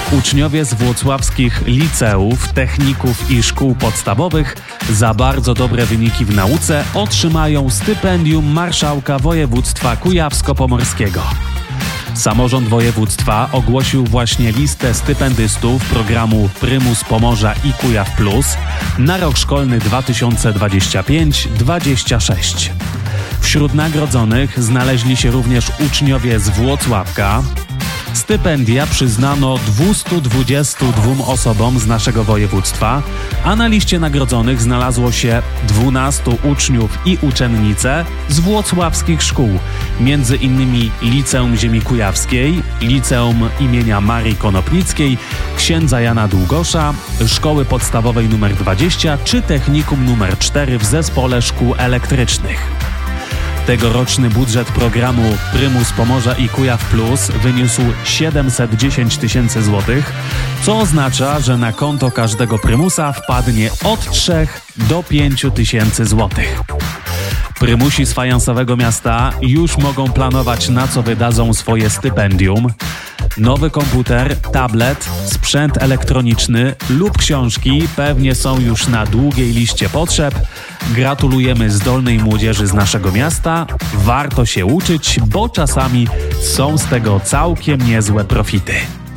Uczniowie z włocławskich liceów, techników i szkół podstawowych za bardzo dobre wyniki w nauce otrzymają stypendium marszałka województwa kujawsko-pomorskiego. Samorząd województwa ogłosił właśnie listę stypendystów programu Prymus Pomorza i Kujaw Plus na rok szkolny 2025-26. Wśród nagrodzonych znaleźli się również uczniowie z Włocławka. Stypendia przyznano 222 osobom z naszego województwa, a na liście nagrodzonych znalazło się 12 uczniów i uczennice z włocławskich szkół, między innymi Liceum Ziemi Kujawskiej, Liceum imienia Marii Konopnickiej, Księdza Jana Długosza, Szkoły Podstawowej nr 20 czy Technikum nr 4 w Zespole Szkół Elektrycznych. Tegoroczny budżet programu Prymus Pomorza i Kujaw Plus wyniósł 710 000 złotych, co oznacza, że na konto każdego prymusa wpadnie od 3 do 5 tysięcy złotych. Prymusi z fajansowego miasta już mogą planować, na co wydadzą swoje stypendium. Nowy komputer, tablet, sprzęt elektroniczny lub książki pewnie są już na długiej liście potrzeb. Gratulujemy zdolnej młodzieży z naszego miasta. Warto się uczyć, bo czasami są z tego całkiem niezłe profity.